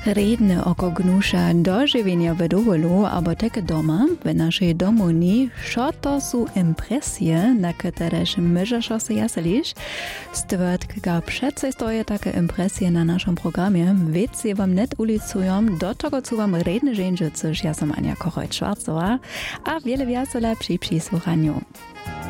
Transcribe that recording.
Redne oko gnusza dożywienia w dowolu, albo takie doma, w naszej domovni, co to są impresje, na któreż możesz się jaselić. Stwierdzka przece stoje takie impresje na naszym programie, więc je wam net ulicują, do tego co wam redne żędzie, coż ja sam Ania Kochoj-Schwarzowa, a wiele więcej przy przysłuchaniu.